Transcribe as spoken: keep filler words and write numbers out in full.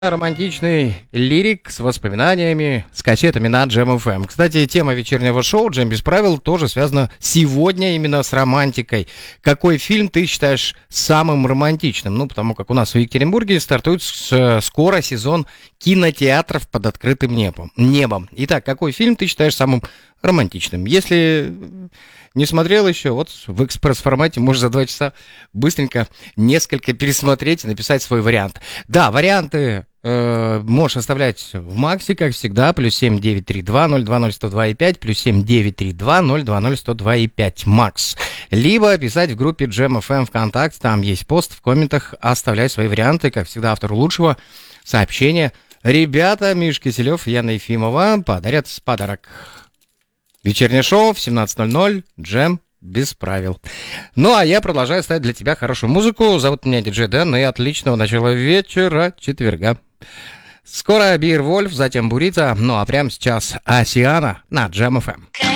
Романтичный лирик с воспоминаниями, с кассетами на Джем эф эм. Кстати, тема вечернего шоу «Джем без правил» тоже связана сегодня именно с романтикой. Какой фильм ты считаешь самым романтичным? Ну, потому как у нас в Екатеринбурге стартует с- скоро сезон кинотеатров под открытым небом. небом. Итак, какой фильм ты считаешь самым романтичным? Если не смотрел еще, вот в экспресс-формате можешь за два часа быстренько несколько пересмотреть и написать свой вариант. Да, варианты э, можешь оставлять в Максе, как всегда, плюс семь девять три два ноль два ноль сто два и пять, плюс семь девять три два ноль два ноль сто два и пять, Макс. Либо писать в группе Джем эф эм ВКонтакте, там есть пост, в комментах оставлять свои варианты, как всегда, автору лучшего сообщения. Ребята, Миш Киселев, Яна Ефимова подарят подарок. Вечернее шоу в семнадцать ноль ноль, Джем без правил. Ну, а я продолжаю ставить для тебя хорошую музыку. Зовут меня Диджей Дэн, и отличного начала вечера четверга. Скоро Бир Вольф, затем Бурита, ну а прямо сейчас Осиана на Джем эф эм.